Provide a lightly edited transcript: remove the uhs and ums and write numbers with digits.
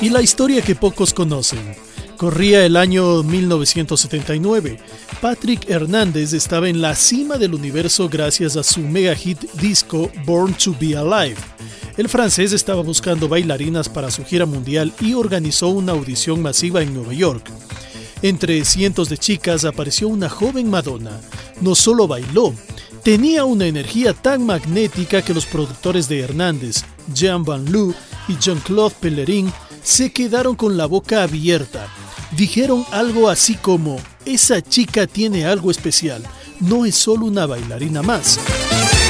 Y la historia que pocos conocen. Corría el año 1979. Patrick Hernández estaba en la cima del universo gracias a su mega hit disco Born to Be Alive. El francés estaba buscando bailarinas para su gira mundial y organizó una audición masiva en Nueva York. Entre cientos de chicas apareció una joven Madonna. No solo bailó, tenía una energía tan magnética que los productores de Hernández, Jean Van Loo y Jean-Claude Pellerin, se quedaron con la boca abierta. Dijeron algo así como: esa chica tiene algo especial, no es solo una bailarina más.